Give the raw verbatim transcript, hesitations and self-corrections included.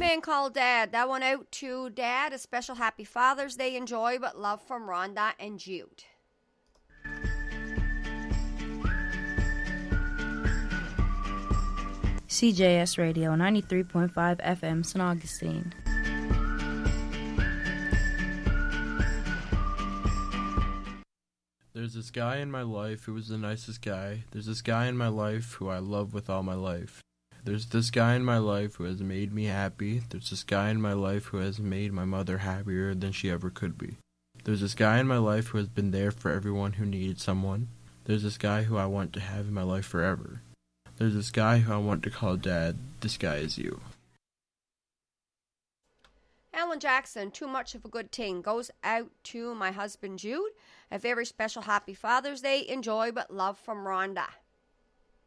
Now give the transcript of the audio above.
Man Called Dad. That one out to Dad. A special happy Father's Day. Enjoy, but love from Rhonda and Jude. C J S Radio, ninety-three point five F M, Saint Augustine. There's this guy in my life who was the nicest guy. There's this guy in my life who I love with all my life. There's this guy in my life who has made me happy. There's this guy in my life who has made my mother happier than she ever could be. There's this guy in my life who has been there for everyone who needed someone. There's this guy who I want to have in my life forever. There's this guy who I want to call Dad. This guy is you. Alan Jackson, Too Much of a Good Thing, goes out to my husband Jude. A very special happy Father's Day. Enjoy, but love from Rhonda.